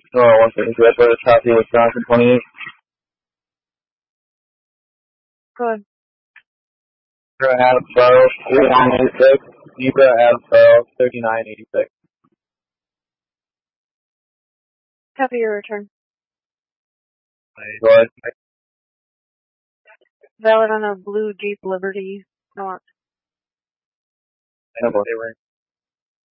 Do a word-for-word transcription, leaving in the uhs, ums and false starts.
Oh, one second. That's where the top here, Wisconsin twenty-eight. Go ahead. Zebra Adam Farrell, thirty-nine eighty-six. Zebra Adam Farrell, thirty-nine eighty-six. Copy your return. Go ahead. Valid on a blue Jeep Liberty. No, They were